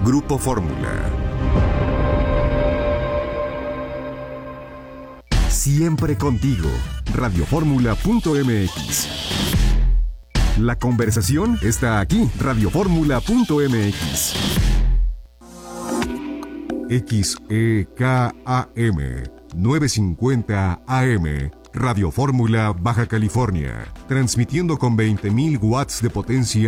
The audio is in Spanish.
Grupo Fórmula. Siempre contigo. Radioformula.mx. La conversación está aquí. Radioformula.mx. XEKAM 950 AM. Radio Fórmula, Baja California. Transmitiendo con 20.000 watts de potencia